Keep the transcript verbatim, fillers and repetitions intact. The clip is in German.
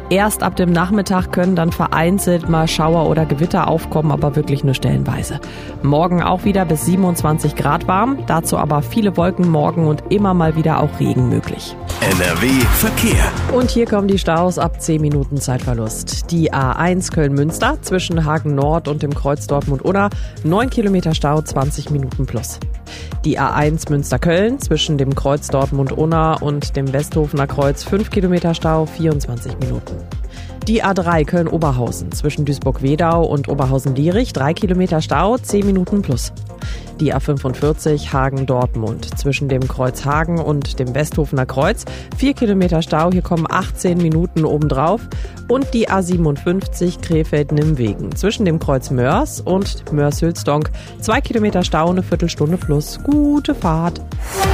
Erst ab dem Nachmittag können dann vereinzelt mal Schauer oder Gewitter aufkommen, aber wirklich nur stellenweise. Morgen auch wieder bis siebenundzwanzig Grad warm, dazu aber viele Wolken morgen und immer mal wieder auch Regen möglich. N R W Verkehr. Und hier kommen die Staus ab zehn Minuten Zeitverlust. Die A eins Köln-Münster zwischen Hagen Nord und dem Kreuz Dortmund-Unna, neun Kilometer Stau, zwanzig Minuten plus. Die A eins Münster-Köln zwischen dem Kreuz Dortmund-Unna und dem Westhofener Kreuz, fünf Kilometer Stau, vierundzwanzig Minuten. Die A drei Köln-Oberhausen zwischen Duisburg-Wedau und Oberhausen-Lierich, drei Kilometer Stau, zehn Minuten plus. Die A fünfundvierzig Hagen-Dortmund zwischen dem Kreuz Hagen und dem Westhofener Kreuz, vier Kilometer Stau, hier kommen achtzehn Minuten obendrauf. Und die A siebenundfünfzig Krefeld-Nimwegen zwischen dem Kreuz Mörs und Mörs-Hülsdonk, zwei Kilometer Stau, eine Viertelstunde plus. Gute Fahrt.